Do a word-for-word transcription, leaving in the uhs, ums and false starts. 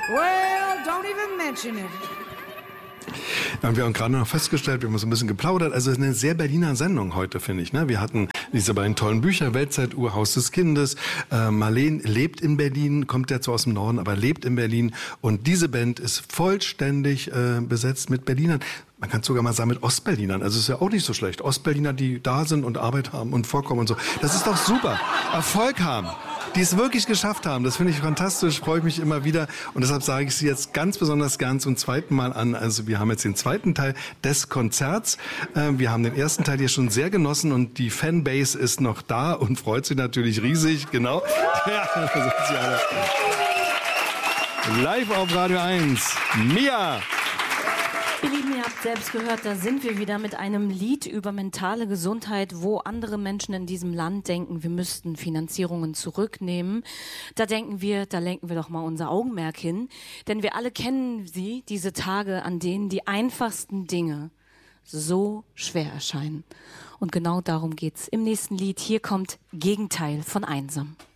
Well, don't even mention it. Ja, und wir haben gerade noch festgestellt, wir haben so ein bisschen geplaudert, also es ist eine sehr Berliner Sendung heute, finde ich. Ne? Wir hatten diese beiden tollen Bücher, Weltzeituhr, Haus des Kindes. Äh, Marleen lebt in Berlin, kommt ja zwar aus dem Norden, aber lebt in Berlin. Und diese Band ist vollständig äh, besetzt mit Berlinern. Man kann sogar mal sagen mit Ostberlinern. Also ist ja auch nicht so schlecht. Ostberliner, die da sind und Arbeit haben und vorkommen und so. Das ist doch super. Erfolg haben. Die es wirklich geschafft haben. Das finde ich fantastisch, freue ich mich immer wieder. Und deshalb sage ich sie jetzt ganz besonders gern zum zweiten Mal an. Also wir haben jetzt den zweiten Teil des Konzerts. Wir haben den ersten Teil hier schon sehr genossen und die Fanbase ist noch da und freut sich natürlich riesig. Genau. Ja, da sind sie alle. Live auf Radio eins. Mia! Ihr Lieben, ihr habt selbst gehört, da sind wir wieder mit einem Lied über mentale Gesundheit, wo andere Menschen in diesem Land denken, wir müssten Finanzierungen zurücknehmen. Da denken wir, da lenken wir doch mal unser Augenmerk hin. Denn wir alle kennen sie, diese Tage, an denen die einfachsten Dinge so schwer erscheinen. Und genau darum geht's im nächsten Lied. Hier kommt Gegenteil von Einsam.